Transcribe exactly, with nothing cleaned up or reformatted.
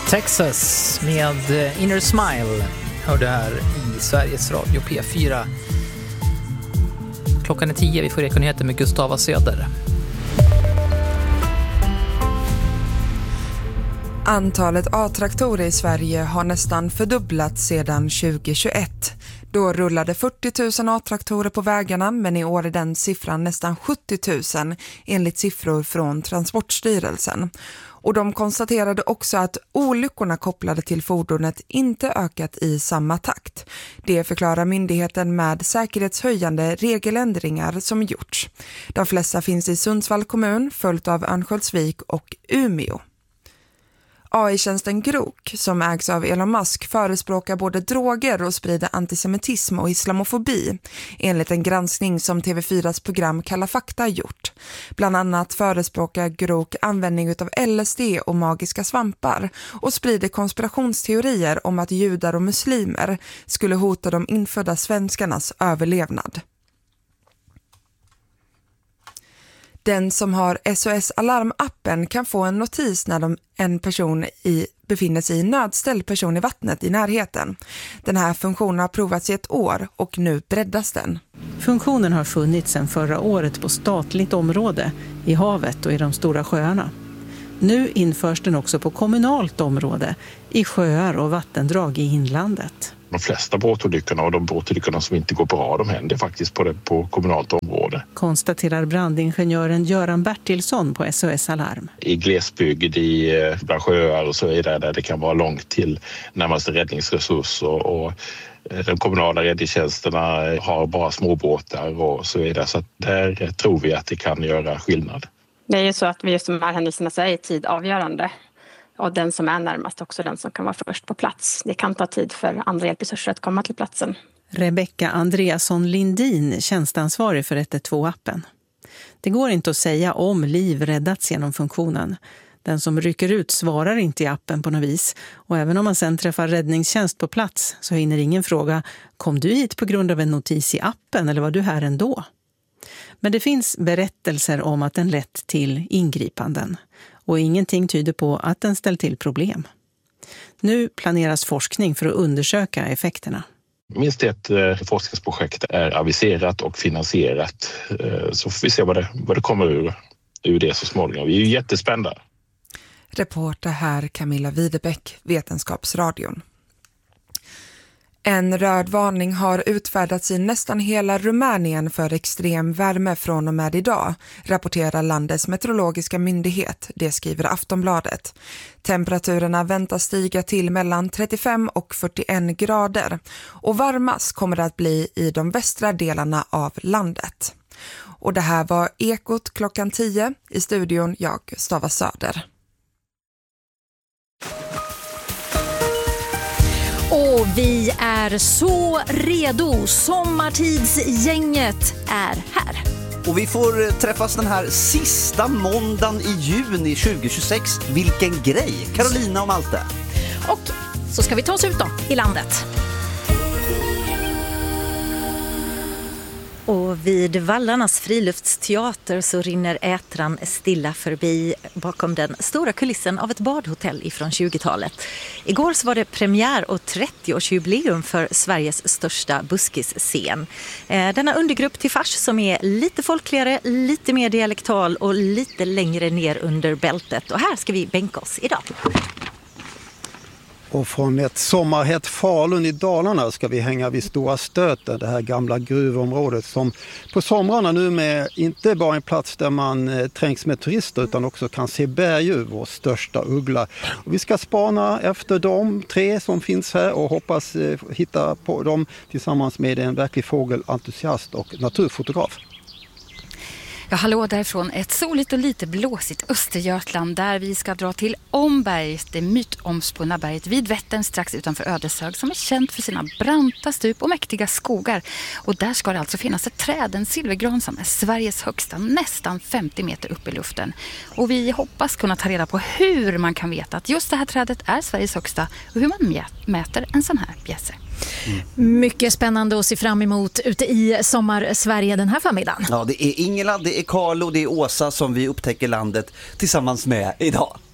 Texas med Inner Smile hörde här i Sveriges Radio P fyra. Klockan är tio, vi får Ekonyheter med Gustava Söder. Antalet A-traktorer i Sverige har nästan fördubblats sedan tjugohundratjugoett. Då rullade fyrtio tusen A-traktorer på vägarna, men i år är den siffran nästan sjuttio tusen enligt siffror från Transportstyrelsen. Och de konstaterade också att olyckorna kopplade till fordonet inte ökat i samma takt. Det förklarar myndigheten med säkerhetshöjande regeländringar som gjorts. De flesta finns i Sundsvall kommun, följt av Örnsköldsvik och Umeå. A I-tjänsten Grok, som ägs av Elon Musk, förespråkar både droger och sprider antisemitism och islamofobi, enligt en granskning som T V fyras program Kalla fakta gjort. Bland annat förespråkar Grok användning av L S D och magiska svampar och sprider konspirationsteorier om att judar och muslimer skulle hota de infödda svenskarnas överlevnad. Den som har S O S-alarmappen kan få en notis när de, en person i, befinner sig i nödställd person i vattnet i närheten. Den här funktionen har provats i ett år och nu breddas den. Funktionen har funnits sedan förra året på statligt område, i havet och i de stora sjöarna. Nu införs den också på kommunalt område, i sjöar och vattendrag i inlandet. De flesta båtolyckorna och de båtolyckorna som inte går bra, de händer faktiskt på det på kommunalt område. Konstaterar brandingenjören Göran Bertilsson på S O S Alarm. I glesbygd, i bland sjöar och så vidare, där det kan vara långt till närmaste räddningsresurs och, och de kommunala räddningstjänsterna har bara småbåtar och så vidare. Så att där tror vi att det kan göra skillnad. Det är ju så att vi just de här händelserna så är tid avgörande. Och den som är närmast också den som kan vara först på plats. Det kan ta tid för andra hjälpresurser att komma till platsen. Rebecka Andreasson Lindin, tjänstansvarig för ett ett två-appen. Det går inte att säga om liv räddats genom funktionen. Den som rycker ut svarar inte i appen på något vis. Och även om man sen träffar räddningstjänst på plats så hinner ingen fråga: kom du hit på grund av en notis i appen eller var du här ändå? Men det finns berättelser om att den lett till ingripanden. Och ingenting tyder på att den ställer till problem. Nu planeras forskning för att undersöka effekterna. Minst ett eh, forskningsprojekt är aviserat och finansierat. Eh, så får vi se vad det, vad det kommer ur, ur det så småningom. Vi är ju jättespända. Reporter här Camilla Widebeck, Vetenskapsradion. En röd varning har utfärdats i nästan hela Rumänien för extrem värme från och med idag, rapporterar landets meteorologiska myndighet, det skriver Aftonbladet. Temperaturerna väntas stiga till mellan trettiofem och fyrtioen grader och varmast kommer det att bli i de västra delarna av landet. Och det här var Ekot klockan tio, i studion jag, Gustava Söder. Och vi är så redo. Sommartidsgänget är här. Och vi får träffas den här sista måndagen i juni tjugohundratjugosex. Vilken grej! Carolina och Malte. Och så ska vi ta oss ut då i landet. Och vid Vallarnas friluftsteater så rinner Ätran stilla förbi bakom den stora kulissen av ett badhotell ifrån tjugotalet. Igår så var det premiär och trettioårsjubileum för Sveriges största buskisscen. Denna undergrupp till fars som är lite folkligare, lite mer dialektal och lite längre ner under bältet. Och här ska vi bänka oss idag. Och från ett sommarhett Falun i Dalarna ska vi hänga vid Stora Stöten, det här gamla gruvområdet som på somrarna nu med inte bara en plats där man trängs med turister utan också kan se berguv, vår största uggla. Och vi ska spana efter de tre som finns här och hoppas hitta på dem tillsammans med en verklig fågelentusiast och naturfotograf. Ja, hallå därifrån ett soligt och lite blåsigt Östergötland där vi ska dra till Omberg, det mytomspunna berget vid Vättern strax utanför Ödeshög som är känt för sina branta stup och mäktiga skogar. Och där ska det alltså finnas ett träd, en silvergran som är Sveriges högsta, nästan femtio meter upp i luften. Och vi hoppas kunna ta reda på hur man kan veta att just det här trädet är Sveriges högsta och hur man mäter en sån här bjässe. Mm. Mycket spännande att se fram emot ute i sommar-Sverige den här förmiddagen. Ja, det är Ingela, det är Carlo, det är Åsa som vi upptäcker landet tillsammans med idag.